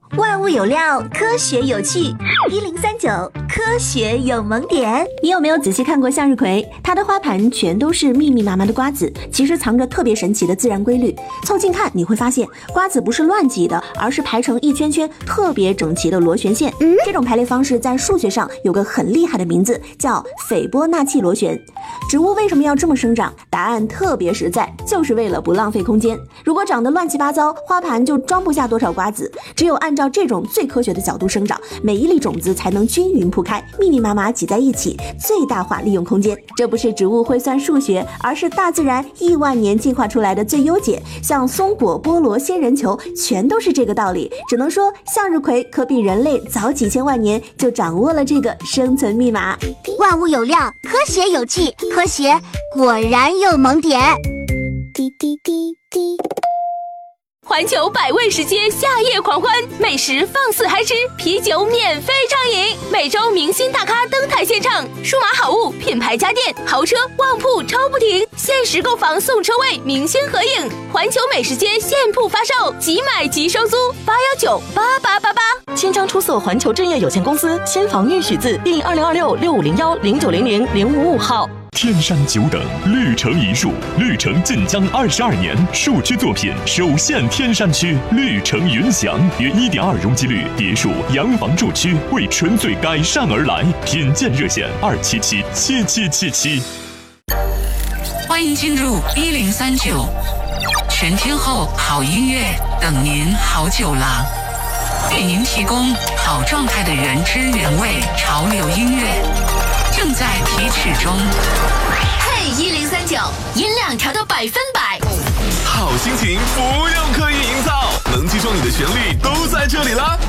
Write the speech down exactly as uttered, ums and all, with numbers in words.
万物有料，科学有趣。一零三九，科学有萌点。 你有没有仔细看过向日葵？它的花盘全都是密密麻麻的瓜子，其实藏着特别神奇的自然规律。凑近看，你会发现瓜子不是乱挤的，而是排成一圈圈特别整齐的螺旋线。嗯，这种排列方式在数学上有个很厉害的名字，叫斐波那契螺旋。植物为什么要这么生长？答案特别实在，就是为了不浪费空间。如果长得乱七八糟，花盘就装不下多少瓜子。只有按照这种最科学的角度生长，每一粒种子才能均匀铺开，密密麻麻挤在一起，最大化利用空间。这不是植物会算数学，而是大自然亿万年进化出来的最优解。像松果、菠萝、仙人球，全都是这个道理。只能说向日葵可比人类早几千万年就掌握了这个生存密码。 万物有料，科学有趣，科学果然有萌点。滴滴滴滴。 环球百味食街夏夜狂欢，美食放肆嗨吃，啤酒免费畅饮，每周明星大咖登台献唱，数码好物、品牌家电、豪车、旺铺超不停，限时购房送车位，明星合影。环球美食街现铺发售，即买即收租，八幺九八八八八。 千张出售环球正业有限公司先房预许字第二零二六六五零幺零九零零零五五号。 天山久等，绿城一树，绿城晋江二十二年，树区作品首现天山区，绿城云祥，约一点二容积率别墅洋房住区，为纯粹改善而来，品鉴热线二七七七七七七。 欢迎进入一零三九，全天候好音乐等您好久了，给您提供好状态的原汁原味潮流音乐。正在提取中。 嘿，一零三九，音量调到百分百。 好心情不用刻意营造，能击中你的旋律都在这里啦。